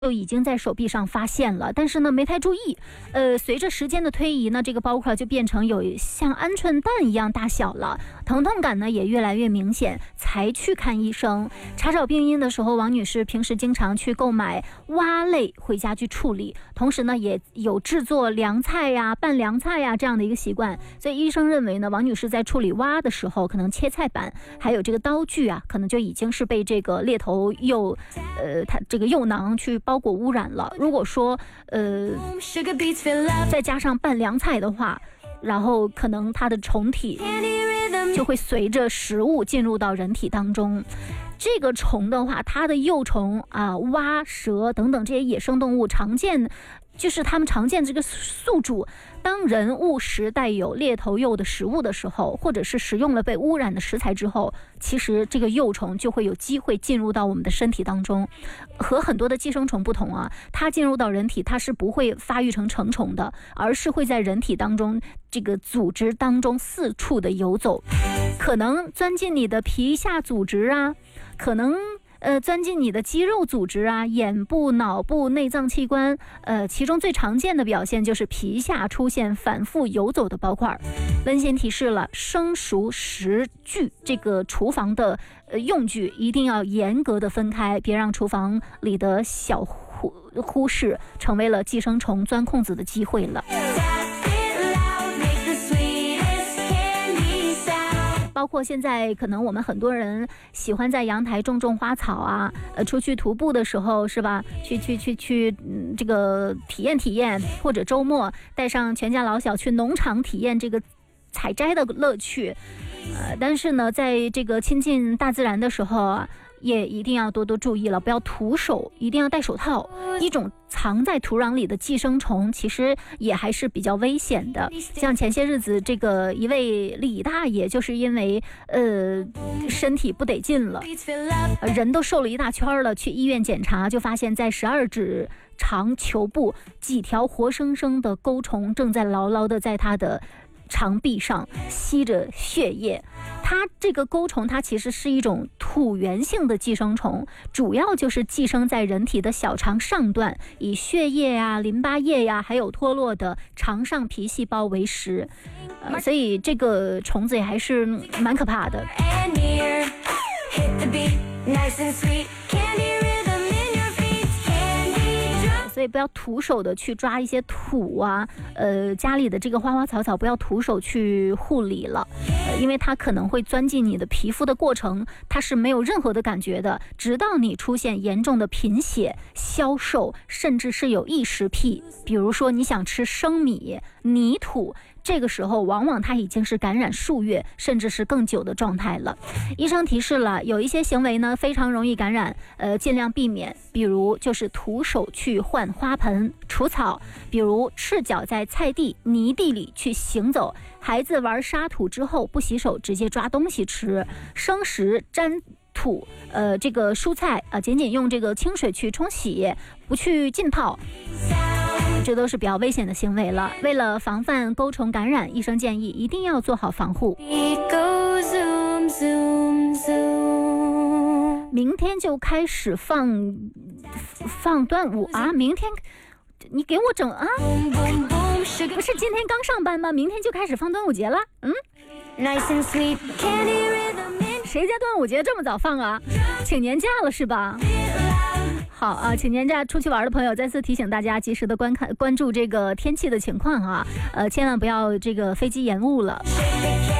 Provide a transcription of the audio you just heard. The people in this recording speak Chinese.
就已经在手臂上发现了，但是呢没太注意。随着时间的推移呢，这个包块就变成有像鹌鹑蛋一样大小了，疼痛感呢也越来越明显，才去看医生。查找病因的时候，王女士平时经常去购买蛙类回家去处理，同时呢也有制作凉菜呀、拌凉菜呀这样的一个习惯，所以医生认为呢，王女士在处理蛙的时候，可能切菜板还有这个刀具啊，可能就已经是被这个猎头它这个幼囊去包裹污染了。如果说再加上拌凉菜的话，然后可能它的虫体就会随着食物进入到人体当中。这个虫的话，它的幼虫啊、蛙、蛇等等这些野生动物常见，就是它们常见这个宿主。当人误食带有猎头幼的食物的时候，或者是食用了被污染的食材之后，其实这个幼虫就会有机会进入到我们的身体当中。和很多的寄生虫不同啊，它进入到人体，它是不会发育成成虫的，而是会在人体当中这个组织当中四处的游走，可能钻进你的皮下组织啊，可能钻进你的肌肉组织啊、眼部、脑部、内脏器官，其中最常见的表现就是皮下出现反复游走的包块。温馨提示了，生熟食具这个厨房的用具一定要严格的分开，别让厨房里的小忽视成为了寄生虫钻空子的机会了。包括现在可能我们很多人喜欢在阳台种花草啊，出去徒步的时候是吧，去这个体验，或者周末带上全家老小去农场体验这个采摘的乐趣。但是呢，在这个亲近大自然的时候啊，也一定要多多注意了，不要徒手，一定要戴手套。一种藏在土壤里的寄生虫其实也还是比较危险的。像前些日子这个一位李大爷，就是因为身体不得劲了，人都瘦了一大圈了，去医院检查，就发现在12指长球部几条活生生的钩虫正在牢牢的在他的肠壁上吸着血液。它这个钩虫它其实是一种土源性的寄生虫，主要就是寄生在人体的小肠上段，以血液呀、淋巴液呀，还有脱落的肠上皮细胞为食。所以这个虫子也还是蛮可怕的。所以不要徒手的去抓一些土啊，家里的这个花花草草不要徒手去护理了，因为它可能会钻进你的皮肤的过程，它是没有任何的感觉的，直到你出现严重的贫血、消瘦，甚至是有异食癖，比如说你想吃生米、泥土，这个时候往往它已经是感染数月甚至是更久的状态了。医生提示了，有一些行为呢非常容易感染，尽量避免，比如就是徒手去换花盆、除草，比如赤脚在菜地、泥地里去行走，孩子玩沙土之后不洗手直接抓东西吃，生食沾土，这个蔬菜仅仅用这个清水去冲洗，不去浸泡，这都是比较危险的行为了。为了防范钩虫感染，医生建议一定要做好防护。明天就开始放端午啊！明天你给我整啊！不是今天刚上班吗？明天就开始放端午节了？谁家端午节这么早放啊？请年假了是吧？好啊，请年假出去玩的朋友，再次提醒大家及时的关注这个天气的情况啊，千万不要这个飞机延误了。